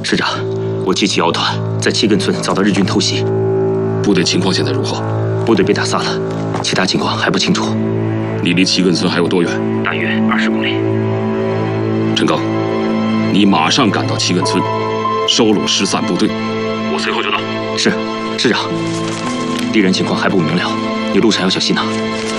师长，我集齐奥团，在七根村遭到日军偷袭。 部队情况现在如何？ 部队被打散了，其他情况还不清楚。 你离七根村还有多远？ 大约20公里。 陈刚，你马上赶到七根村，收拢失散部队。 我随后就到。是，师长。敌人情况还不明了，你路上要小心呐。